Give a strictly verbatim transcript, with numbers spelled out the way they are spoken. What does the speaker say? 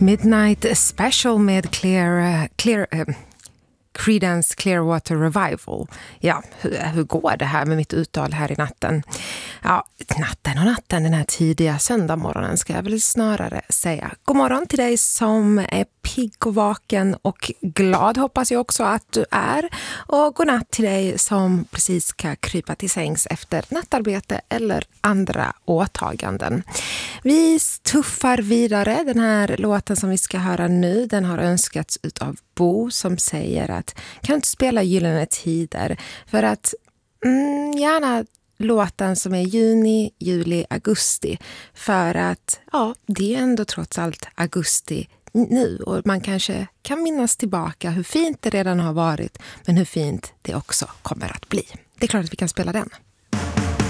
Midnight Special med Clear, Clear, uh, Creedence Clearwater Revival. Ja, hur, hur går det här med mitt uttal här i natten? Ja, natten och natten, den här tidiga söndagmorgonen ska jag väl snarare säga. God morgon till dig som är pigg och vaken och glad, hoppas jag också att du är. Och god natt till dig som precis ska krypa till sängs efter nattarbete eller andra åtaganden. Vi tuffar vidare. Den här låten som vi ska höra nu, den har önskats utav Bo som säger att kan du inte spela Gyllene tider för att mm, gärna låten som är juni, juli, augusti för att ja, det är ändå trots allt augusti nu och man kanske kan minnas tillbaka hur fint det redan har varit men hur fint det också kommer att bli. Det är klart att vi kan spela den.